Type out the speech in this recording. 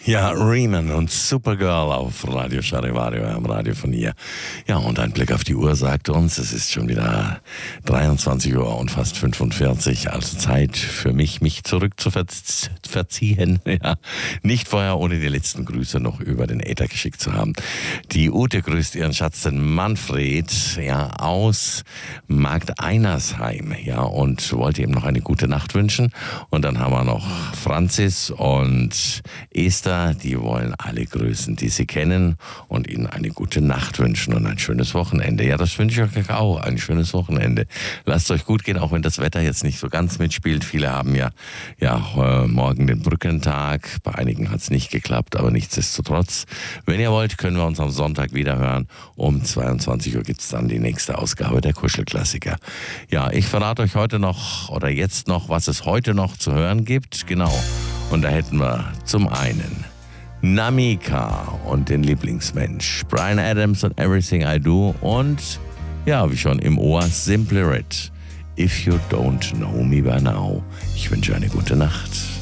Ja, Riemann und Supergirl auf Radio Charivario, am Radio von hier. Ja, und ein Blick auf die Uhr sagt uns, es ist schon wieder 23 Uhr und fast 45, also Zeit für mich zurück zu verziehen. Ja, nicht vorher ohne die letzten Grüße noch über den Äther geschickt zu haben. Die Ute grüßt ihren Schatz, den Manfred, ja, aus Markt Einersheim, ja, und wollte ihm noch eine gute Nacht wünschen. Und dann haben wir noch Franzis und Esther, die wollen alle grüßen, die sie kennen und ihnen eine gute Nacht wünschen und ein schönes Wochenende. Ja, das wünsche ich euch auch, ein schönes Wochenende. Lasst euch gut gehen, auch wenn das Wetter jetzt nicht so ganz mitspielt. Viele haben ja morgen den Brückentag. Bei einigen hat es nicht geklappt, aber nichtsdestotrotz. Wenn ihr wollt, können wir uns am Sonntag wieder hören. Um 22 Uhr gibt es dann die nächste Ausgabe der Kuschelklassiker. Ja, ich verrate euch heute noch oder jetzt noch, was es heute noch zu hören gibt. Genau. Und da hätten wir zum einen Namika und den Lieblingsmensch, Bryan Adams und Everything I Do und, ja, wie schon im Ohr, Simply Red, If You Don't Know Me By Now. Ich wünsche eine gute Nacht.